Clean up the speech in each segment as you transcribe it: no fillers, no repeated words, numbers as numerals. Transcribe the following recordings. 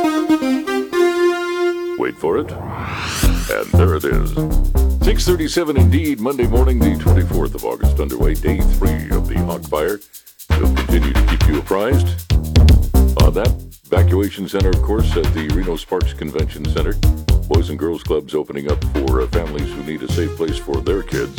Wait for it. And there it is. 6:37 indeed, Monday morning, the 24th of August, underway, day 3 of the Hawk Fire. We'll continue to keep you apprised. That evacuation center, of course, at the Reno Sparks Convention Center. Boys and Girls Clubs opening up for families who need a safe place for their kids.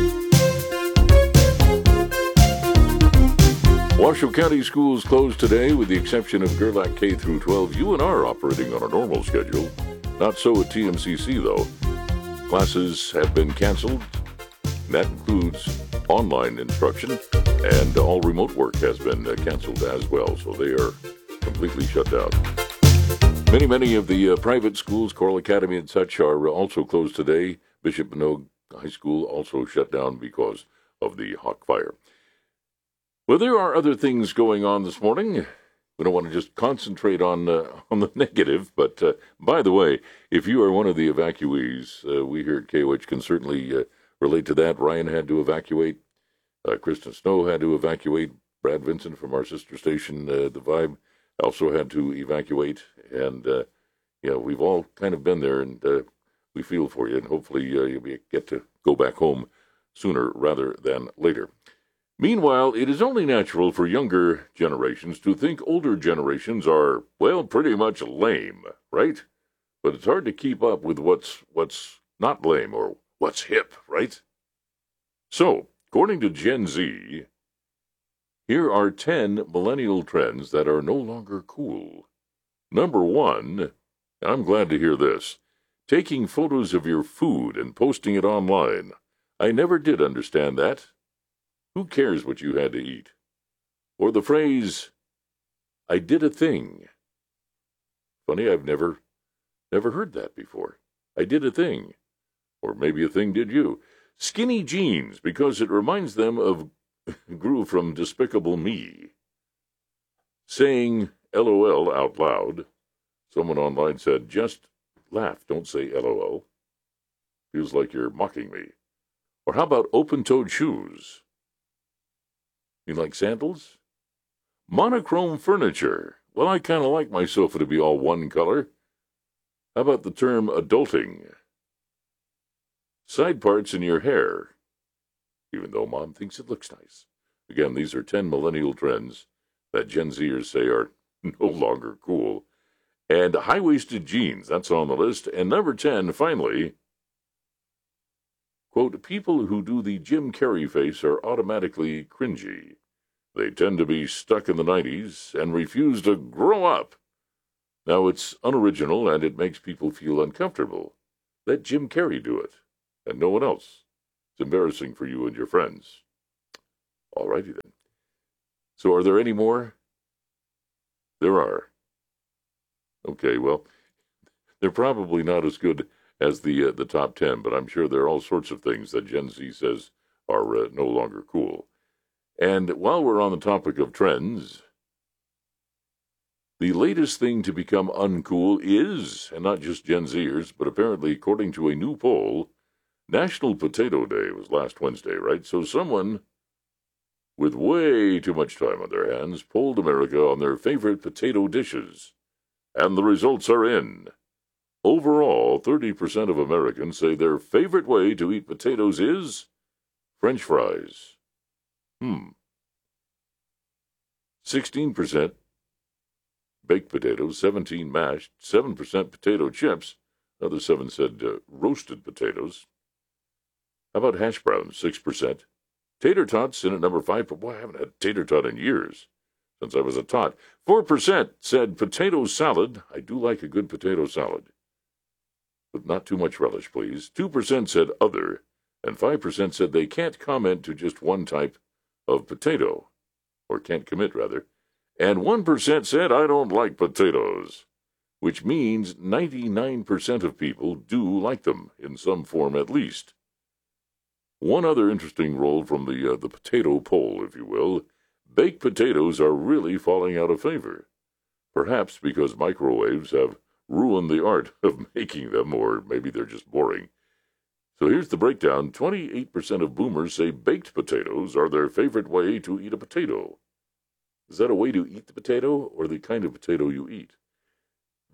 Washoe County schools closed today with the exception of Gerlach K through 12. UNR operating on a normal schedule. Not so at TMCC, though. Classes have been canceled. That includes online instruction, and all remote work has been canceled as well, so they are completely shut down. Many of the private schools, Coral Academy and such, are also closed today. Bishop Manogue High School also shut down because of the Hawk Fire. Well, there are other things going on this morning. We don't want to just concentrate on the negative, but by the way, if you are one of the evacuees, we here at KOH can certainly relate to that. Ryan had to evacuate. Kristen Snow had to evacuate. Brad Vincent from our sister station, The Vibe, also had to evacuate. And, we've all kind of been there, and we feel for you, and hopefully you'll get to go back home sooner rather than later. Meanwhile, it is only natural for younger generations to think older generations are, well, pretty much lame, right? But it's hard to keep up with what's not lame or what's hip, right? So, according to Gen Z, here are 10 millennial trends that are no longer cool. Number 1, I'm glad to hear this, taking photos of your food and posting it online. I never did understand that. Who cares what you had to eat? Or the phrase, I did a thing. Funny, I've never heard that before. I did a thing. Or maybe a thing did you. Skinny jeans, because it reminds them of Gru from Despicable Me. Saying LOL out loud. Someone online said, just laugh, don't say LOL. Feels like you're mocking me. Or how about open-toed shoes? You like sandals? Monochrome furniture. Well, I kind of like my sofa to be all one color. How about the term adulting? Side parts in your hair, even though Mom thinks it looks nice. Again, these are 10 millennial trends that Gen Zers say are no longer cool. And high-waisted jeans, that's on the list. And number 10, finally, quote, people who do the Jim Carrey face are automatically cringy. They tend to be stuck in the 90s and refuse to grow up. Now, it's unoriginal and it makes people feel uncomfortable. Let Jim Carrey do it, and no one else. It's embarrassing for you and your friends. All righty then. So are there any more? There are. Okay, well, they're probably not as good as the top 10, but I'm sure there are all sorts of things that Gen Z says are no longer cool. And while we're on the topic of trends, the latest thing to become uncool is, and not just Gen Zers, but apparently according to a new poll, National Potato Day was last Wednesday, right? So someone with way too much time on their hands polled America on their favorite potato dishes. And the results are in. Overall, 30% of Americans say their favorite way to eat potatoes is French fries. 16% baked potatoes, 17% mashed, 7% potato chips. Another 7 said roasted potatoes. How about hash browns, 6%. Tater tots in at number 5. But boy, I haven't had tater tot in years, since I was a tot. 4% said potato salad. I do like a good potato salad, but not too much relish, please. 2% said other, and 5% said they can't comment to just one type of potato, or can't commit, rather. And 1% said, I don't like potatoes, which means 99% of people do like them, in some form at least. One other interesting roll from the potato poll, if you will. Baked potatoes are really falling out of favor, perhaps because microwaves have ruined the art of making them, or maybe they're just boring. So here's the breakdown. 28% of boomers say baked potatoes are their favorite way to eat a potato. Is that a way to eat the potato, or the kind of potato you eat?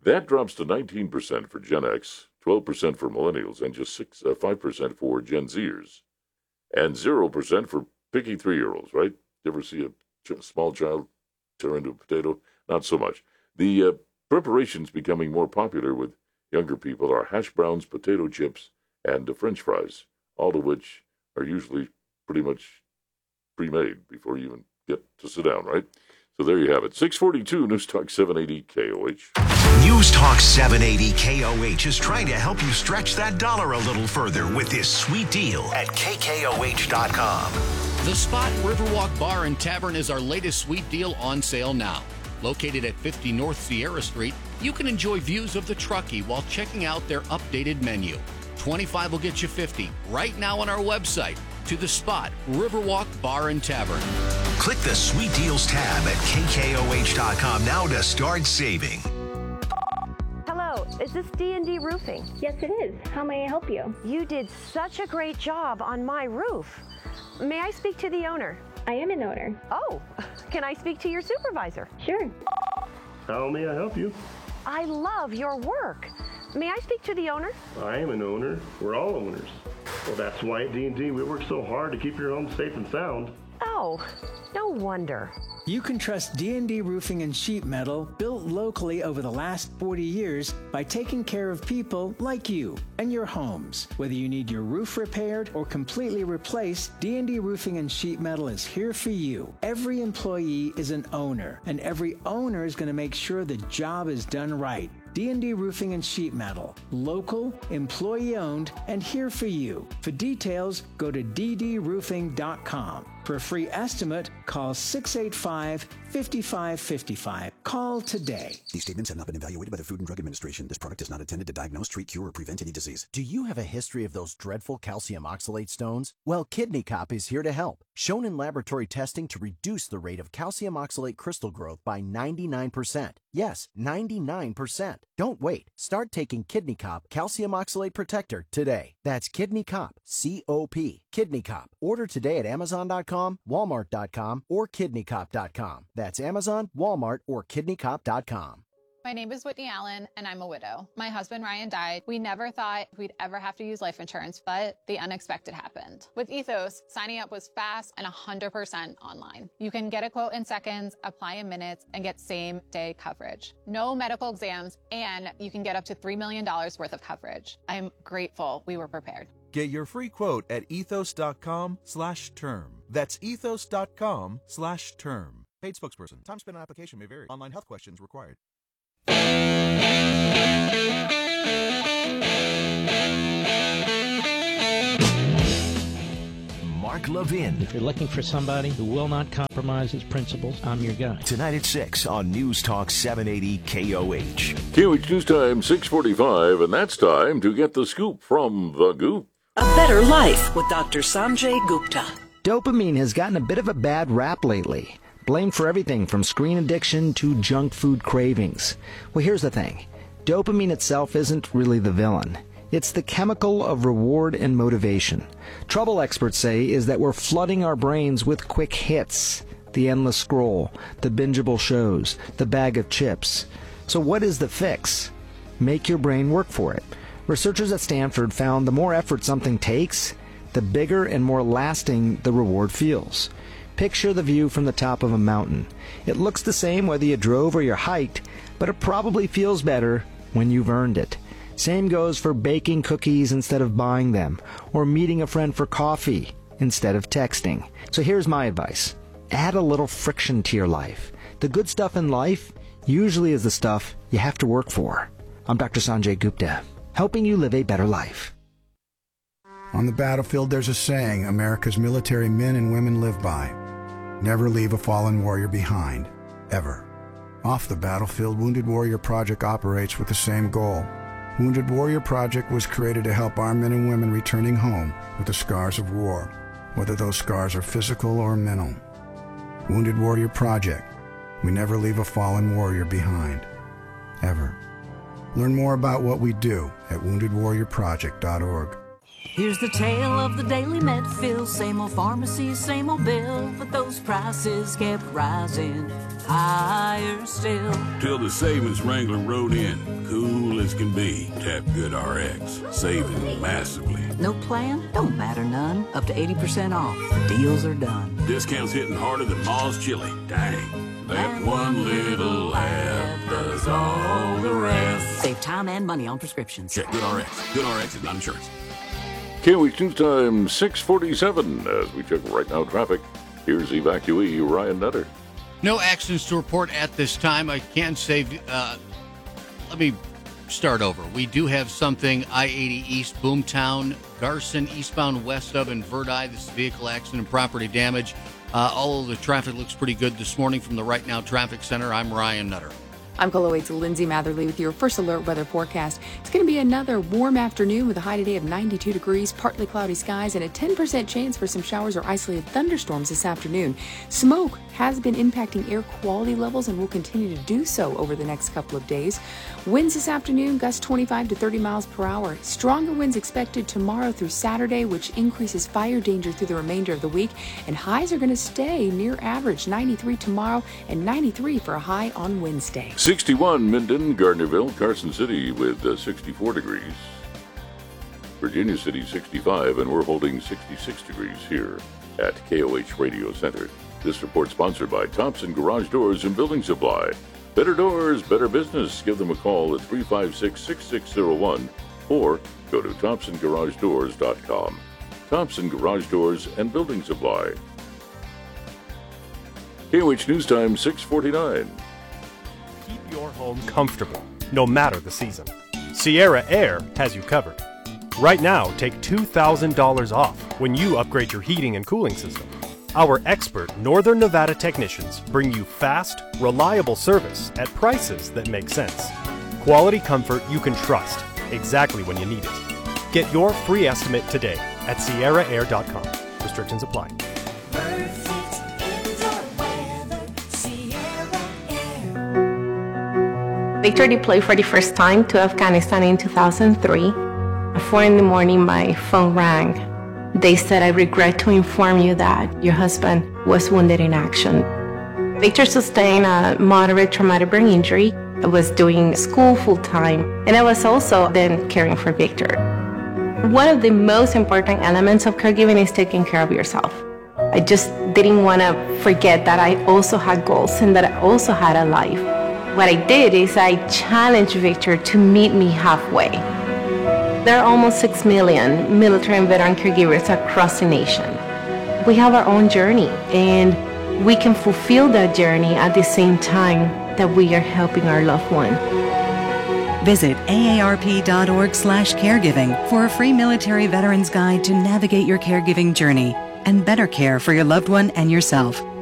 That drops to 19% for Gen X, 12% for millennials, and just 5% for Gen Zers, and 0% for picky 3-year-olds, right? You ever see a small child turn into a potato? Not so much. The preparations becoming more popular with younger people are hash browns, potato chips, and French fries, all of which are usually pretty much pre-made before you even get to sit down, right? So there you have it. 642 News Talk 780 KOH. News Talk 780 KOH is trying to help you stretch that dollar a little further with this sweet deal at KKOH.com. The Spot Riverwalk Bar and Tavern is our latest sweet deal on sale now. Located at 50 North Sierra Street, you can enjoy views of the Truckee while checking out their updated menu. 25 will get you 50 right now on our website. To The Spot Riverwalk Bar and Tavern. Click the Sweet Deals tab at KKOH.com now to start saving. Hello, is this D&D Roofing? Yes, it is. How may I help you? You did such a great job on my roof. May I speak to the owner? I am an owner. Oh, can I speak to your supervisor? Sure. How may I help you? I love your work. May I speak to the owner? I am an owner. We're all owners. Well, that's why at D&D we work so hard to keep your home safe and sound. Oh, no wonder. You can trust D&D Roofing and Sheet Metal, built locally over the last 40 years by taking care of people like you and your homes. Whether you need your roof repaired or completely replaced, D&D Roofing and Sheet Metal is here for you. Every employee is an owner, and every owner is going to make sure the job is done right. D&D Roofing and Sheet Metal. Local, employee-owned, and here for you. For details, go to ddroofing.com. For a free estimate, call 685-5555. Call today. These statements have not been evaluated by the Food and Drug Administration. This product is not intended to diagnose, treat, cure, or prevent any disease. Do you have a history of those dreadful calcium oxalate stones? Well, Kidney Cop is here to help. Shown in laboratory testing to reduce the rate of calcium oxalate crystal growth by 99%. Yes, 99%. Don't wait. Start taking Kidney Cop Calcium Oxalate Protector today. That's Kidney Cop, C-O-P. Kidney Cop. Order today at Amazon.com, Walmart.com, or KidneyCop.com. That's Amazon, Walmart, or KidneyCop.com. My name is Whitney Allen, and I'm a widow. My husband, Ryan, died. We never thought we'd ever have to use life insurance, but the unexpected happened. With Ethos, signing up was fast and 100% online. You can get a quote in seconds, apply in minutes, and get same-day coverage. No medical exams, and you can get up to $3 million worth of coverage. I'm grateful we were prepared. Get your free quote at ethos.com/term. That's ethos.com/term. Paid spokesperson. Time spent on application may vary. Online health questions required. Mark Levin. If you're looking for somebody who will not compromise his principles, I'm your guy. Tonight at 6 on News Talk 780 KOH. KOH News Time 6:45, and that's time to get the scoop from the Goop. A Better Life with Dr. Sanjay Gupta. Dopamine has gotten a bit of a bad rap lately. Blamed for everything from screen addiction to junk food cravings. Well, here's the thing. Dopamine itself isn't really the villain. It's the chemical of reward and motivation. Trouble experts say is that we're flooding our brains with quick hits. The endless scroll, the bingeable shows, the bag of chips. So what is the fix? Make your brain work for it. Researchers at Stanford found the more effort something takes, the bigger and more lasting the reward feels. Picture the view from the top of a mountain. It looks the same whether you drove or you hiked, but it probably feels better when you've earned it. Same goes for baking cookies instead of buying them, or meeting a friend for coffee instead of texting. So here's my advice. Add a little friction to your life. The good stuff in life usually is the stuff you have to work for. I'm Dr. Sanjay Gupta, helping you live a better life. On the battlefield, there's a saying America's military men and women live by. Never leave a fallen warrior behind, ever. Off the battlefield, Wounded Warrior Project operates with the same goal. Wounded Warrior Project was created to help our men and women returning home with the scars of war, whether those scars are physical or mental. Wounded Warrior Project. We never leave a fallen warrior behind, ever. Learn more about what we do at woundedwarriorproject.org. Here's the tale of the daily Medfield. Same old pharmacy, same old bill, but those prices kept rising higher still. Till the savings wrangler rode in, can be. Tap GoodRx, saving massively. No plan? Don't matter none. Up to 80% off. The deals are done. Discounts hitting harder than Ma's chili. Dang. That one little app does all the rest. Save time and money on prescriptions. Check GoodRx. GoodRx is not insurance. KOH News Time 6:47. As we check right now traffic, here's evacuee Ryan Nutter. No accidents to report at this time. I can say, let me start over. We do have something I-80 East, Boomtown, Garson, eastbound west of, and Verdi. This is vehicle accident and property damage. All of the traffic looks pretty good this morning from the Right Now Traffic Center. I'm Ryan Nutter. I'm KOH's Lindsay Matherly with your first alert weather forecast. It's going to be another warm afternoon with a high today of 92 degrees, partly cloudy skies, and a 10% chance for some showers or isolated thunderstorms this afternoon. Smoke has been impacting air quality levels and will continue to do so over the next couple of days. Winds this afternoon, gusts 25 to 30 miles per hour. Stronger winds expected tomorrow through Saturday, which increases fire danger through the remainder of the week. And highs are going to stay near average, 93 tomorrow and 93 for a high on Wednesday. 61 Minden, Gardnerville, Carson City with 64 degrees. Virginia City 65, and we're holding 66 degrees here at KOH Radio Center. This report sponsored by Thompson Garage Doors and Building Supply. Better doors, better business. Give them a call at 356-6601 or go to ThompsonGarageDoors.com. Thompson Garage Doors and Building Supply. KOH News Time 6:49. Keep your home comfortable, no matter the season. Sierra Air has you covered. Right now, take $2,000 off when you upgrade your heating and cooling system. Our expert Northern Nevada technicians bring you fast, reliable service at prices that make sense. Quality comfort you can trust exactly when you need it. Get your free estimate today at SierraAir.com. Restrictions apply. Victor deployed for the first time to Afghanistan in 2003. At 4 a.m, my phone rang. They said, "I regret to inform you that your husband was wounded in action." Victor sustained a moderate traumatic brain injury. I was doing school full-time, and I was also then caring for Victor. One of the most important elements of caregiving is taking care of yourself. I just didn't want to forget that I also had goals and that I also had a life. What I did is I challenged Victor to meet me halfway. There are almost 6 million military and veteran caregivers across the nation. We have our own journey, and we can fulfill that journey at the same time that we are helping our loved one. Visit aarp.org/caregiving for a free military veterans guide to navigate your caregiving journey and better care for your loved one and yourself.